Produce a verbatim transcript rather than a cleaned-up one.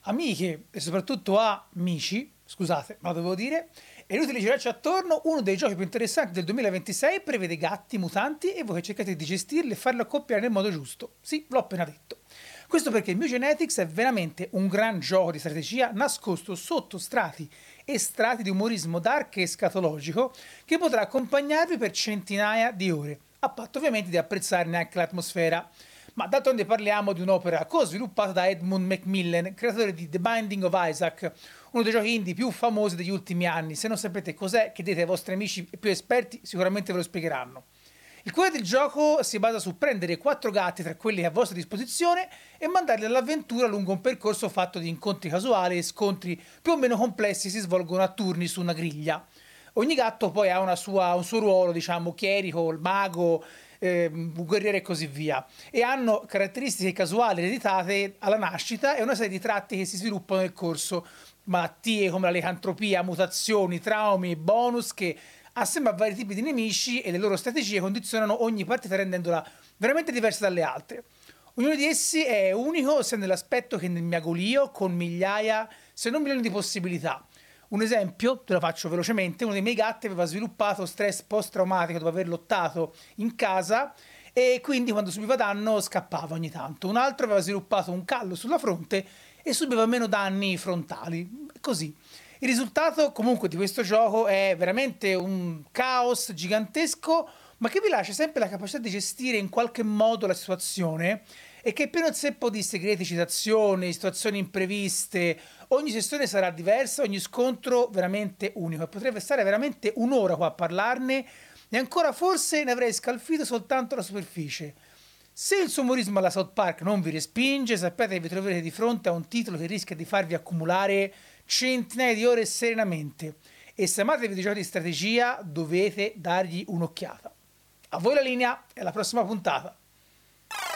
Amiche e soprattutto amici, scusate, ma lo dovevo dire, è inutile girarci attorno, uno dei giochi più interessanti del duemilaventisei prevede gatti mutanti e voi che cercate di gestirli e farli accoppiare nel modo giusto. Sì, l'ho appena detto. Questo perché Mew Genetics è veramente un gran gioco di strategia nascosto sotto strati e strati di umorismo dark e scatologico che potrà accompagnarvi per centinaia di ore, a patto ovviamente di apprezzarne anche l'atmosfera. Ma d'altronde parliamo di un'opera co-sviluppata da Edmund Macmillan, creatore di The Binding of Isaac, uno dei giochi indie più famosi degli ultimi anni. Se non sapete cos'è, chiedete ai vostri amici più esperti, sicuramente ve lo spiegheranno. Il cuore del gioco si basa su prendere quattro gatti tra quelli a vostra disposizione e mandarli all'avventura lungo un percorso fatto di incontri casuali e scontri più o meno complessi si svolgono a turni su una griglia. Ogni gatto poi ha una sua, un suo ruolo, diciamo, chierico, il mago, eh, guerriero e così via. E hanno caratteristiche casuali ereditate alla nascita e una serie di tratti che si sviluppano nel corso. Malattie come la licantropia, mutazioni, traumi, bonus che assieme a vari tipi di nemici e le loro strategie condizionano ogni partita rendendola veramente diversa dalle altre. Ognuno di essi è unico sia nell'aspetto che nel miagolio, con migliaia, se non milioni di possibilità. Un esempio, te lo faccio velocemente, uno dei miei gatti aveva sviluppato stress post-traumatico dopo aver lottato in casa e quindi quando subiva danno scappava ogni tanto. Un altro aveva sviluppato un callo sulla fronte e subiva meno danni frontali. Così. Il risultato comunque di questo gioco è veramente un caos gigantesco, ma che vi lascia sempre la capacità di gestire in qualche modo la situazione e che è pieno zeppo di segreti, citazioni, situazioni impreviste. Ogni sessione sarà diversa, ogni scontro veramente unico. E potrei stare veramente un'ora qua a parlarne e ancora forse ne avrei scalfito soltanto la superficie. Se il suo umorismo alla South Park non vi respinge, sappiate che vi troverete di fronte a un titolo che rischia di farvi accumulare centinaia di ore serenamente. E se amate i videogiochi di strategia, dovete dargli un'occhiata. A voi la linea e alla prossima puntata.